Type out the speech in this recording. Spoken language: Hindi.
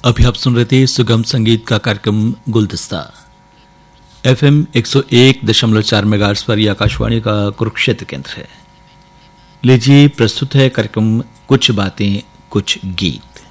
अभी आप सुन रहे थे सुगम संगीत का कार्यक्रम गुलदस्ता। FM 101.4 मेगाहर्ट्ज पर यह आकाशवाणी का कुरुक्षेत्र केंद्र है। लीजिए प्रस्तुत है कार्यक्रम कुछ बातें कुछ गीत।